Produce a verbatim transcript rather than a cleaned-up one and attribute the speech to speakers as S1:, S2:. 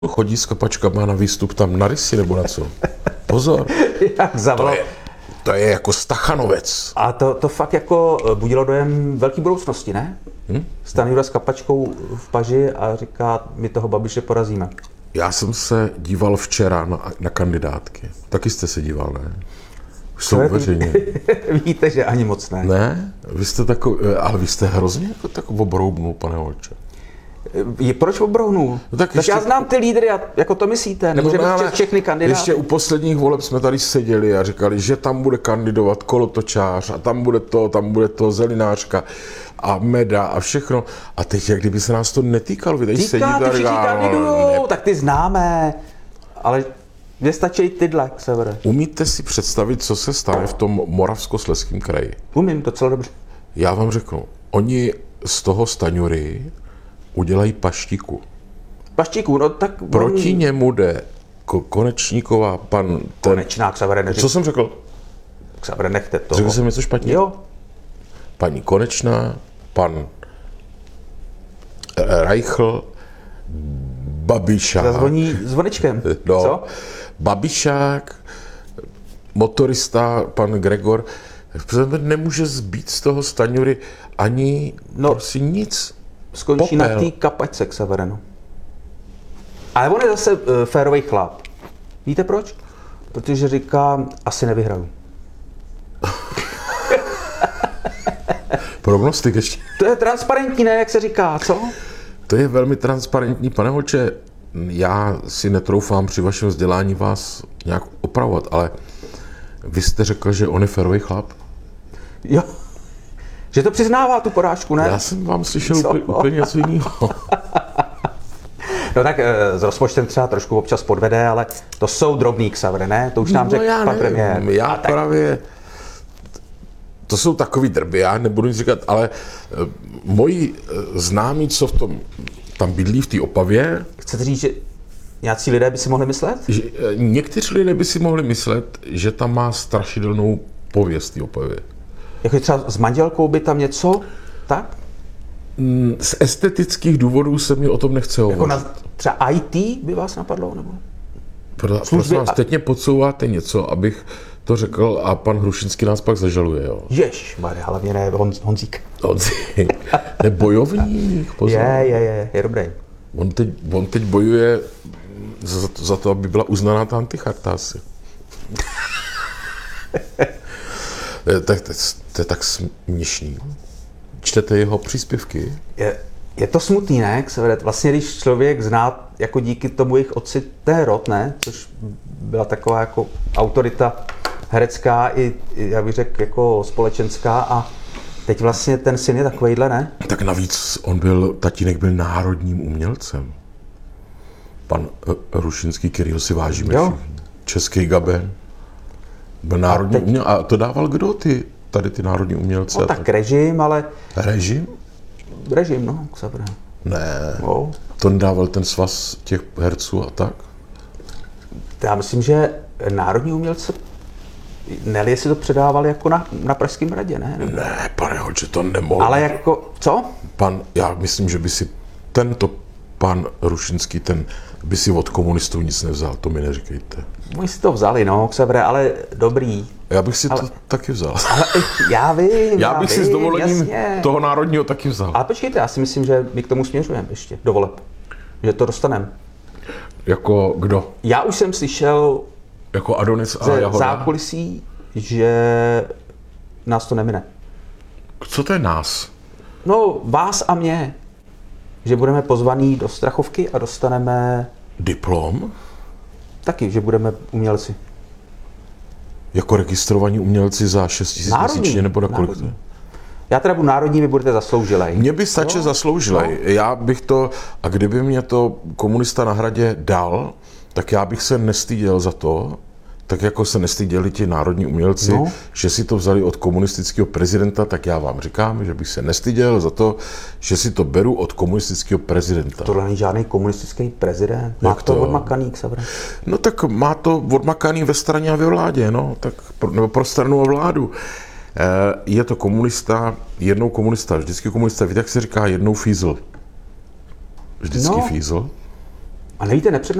S1: chodí s kapačkama na výstup tam na rysy nebo na co? Pozor.
S2: Jak
S1: To je, to je jako Stachanovec.
S2: A to, to fakt jako budilo dojem velký budoucnosti, ne? Hmm? Stanjura s kapačkou v paži a říká, my toho Babiše porazíme.
S1: Já jsem se díval včera na, na kandidátky. Taky jste se díval, ne? Už jsou veřejně.
S2: Víte, že ani moc ne.
S1: Ne? Vy jste takový, ale vy jste hrozně jako tak obroubnul, pane Holče.
S2: Je, proč obrohnul?
S1: No tak
S2: tak
S1: ještě...
S2: já znám ty lídry, jako to myslíte, nemůžeme
S1: no,
S2: včet všechny kandidáty.
S1: Ještě u posledních voleb jsme tady seděli a říkali, že tam bude kandidovat kolotočář a tam bude to, tam bude to zelinářka a meda a všechno. A teď, jak kdyby se nás to netýkalo, vy tady
S2: Týká,
S1: sedíte
S2: ty
S1: a
S2: všichni
S1: říká,
S2: kandidujou,
S1: ne...
S2: tak ty známe, ale mně stačí tyhle, Xavere.
S1: Umíte si představit, co se stane v tom Moravskoslezském kraji?
S2: Umím docela dobře.
S1: Já vám řeknu, oni z toho Stanjury udělají paštiku.
S2: Paštíku, no tak...
S1: Proti on... němu jde Konečníková, pan... Ten...
S2: Konečná, Xavere, neřekl.
S1: Co jsem řekl?
S2: Xavere, nechte to.
S1: Řekl jsem něco špatně?
S2: Jo.
S1: Paní Konečná, pan Reichl, Babišák.
S2: Zazvoní zvonečkem.
S1: No,
S2: Co?
S1: Babišák, motorista, pan Gregor. Nemůže zbýt z toho Stanjury ani
S2: No.
S1: prostě nic.
S2: Skončí
S1: Popel.
S2: na té kapačce, Xavere, no. Ale on je zase uh, férový chlap. Víte proč? Protože říká, asi nevyhraju.
S1: Prognostik ještě.
S2: To je transparentní, ne, jak se říká, co?
S1: To je velmi transparentní. Pane Holče, já si netroufám při vašem vzdělání vás nějak opravovat, ale vy jste řekl, že on je férový chlap.
S2: Jo. Že to přiznává tu porážku, ne?
S1: Já jsem vám slyšel
S2: Co?
S1: úplně, úplně něco jiného.
S2: No tak e, s rozpočtem třeba trošku občas podvede, ale to jsou drobný, Xavere, ne? To už nám
S1: No
S2: řekl
S1: já
S2: pan premiér.
S1: nevím, já
S2: tak...
S1: právě... To jsou takový drby, já nebudu nic říkat, ale e, moji e, známí, co v tom tam bydlí v té Opavě,
S2: Chcete říct, že nějací lidé by si mohli myslet?
S1: že e, někteří lidé by si mohli myslet, že tam má strašidelnou pověst té Opavě.
S2: Jako třeba s manželkou by tam něco, tak?
S1: Z estetických důvodů se mi o tom nechce
S2: Jako
S1: hovořit.
S2: na, třeba í té by vás napadlo, nebo?
S1: Pro,
S2: služby
S1: prosím vás,
S2: a-
S1: teď mě podsouváte něco, abych to řekl a pan Hrušinský nás pak zažaluje, jo.
S2: Ježmarja, hlavně ne Hon, Honzík.
S1: Honzík, to je bojovník, pozor.
S2: Je, je, je, je dobrý.
S1: On teď, on teď bojuje za, za to, aby byla uznaná ta anticharta asi. to, je, tak, to, je, to je tak směšný. Čtete jeho příspěvky?
S2: Je, je to smutný, ne? Xavere? Vlastně, když člověk zná jako díky tomu jejich otci ten rod, ne? Což byla taková jako autorita herecká i, i já bych řekl, jako společenská a teď vlastně ten syn je takovejhle, ne?
S1: Tak navíc on byl, tatínek byl národním umělcem. Pan Hrušinský, kterýho si vážíme
S2: Jo.
S1: všichni. Český Gaben. Byl národní
S2: teď-
S1: umělec. A to dával kdo ty, tady ty národní umělce?
S2: No tak režim, ale
S1: Režim?
S2: režim, no, Xavere.
S1: Ne.
S2: No.
S1: To dával ten svaz těch herců a tak?
S2: Já myslím, že národní umělce, ne, jestli to předávali jako na, na Pražském hradě, ne?
S1: Ne, pane Hoče, to nemohl.
S2: Ale jako, co?
S1: Pan, já myslím, že by si tento pan Hrušinský, ten by si od komunistů nic nevzal, to mi neříkejte.
S2: Oni si to vzali, no, Xavere, ale dobrý.
S1: Já bych si
S2: Ale-
S1: to taky vzal.
S2: Ale já vím,
S1: Já bych
S2: vím,
S1: si s dovolením
S2: jasně.
S1: toho národního taky vzal.
S2: Ale počkejte, já si myslím, že my k tomu směřujeme ještě, do voleb. Že to dostaneme.
S1: Jako kdo?
S2: Já už jsem slyšel
S1: Jako Adonis a
S2: ze
S1: Jahoda?
S2: zákulisí, že nás to nemine.
S1: Co to je nás?
S2: No, vás a mě. Že budeme pozvaní do Strachovky a dostaneme
S1: Diplom?
S2: taky, že budeme umělci.
S1: Jako registrovaní umělci za šest tisíc měsíčně nebo na kolik? to je?
S2: národní. Já teda budu národní, vy budete zasloužilej.
S1: Mně by stačil zasloužilej. Já bych to, a kdyby mě to komunista na hradě dal, tak já bych se nestyděl za to, tak jako se nestyděli ti národní umělci,
S2: No.
S1: že si to vzali od komunistického prezidenta, tak já vám říkám, že bych se nestyděl za to, že si to beru od komunistického prezidenta.
S2: Tohle není žádný komunistický prezident. Má
S1: Jak
S2: to
S1: to?
S2: odmakaný, Xavere.
S1: No tak má to odmakaný ve straně a ve vládě, no, tak pro, nebo pro stranu a vládu. E, je to komunista, jednou komunista, vždycky komunista. Víte, jak se říká jednou fízl? Vždycky
S2: No.
S1: fízl.
S2: A nevíte, nepřed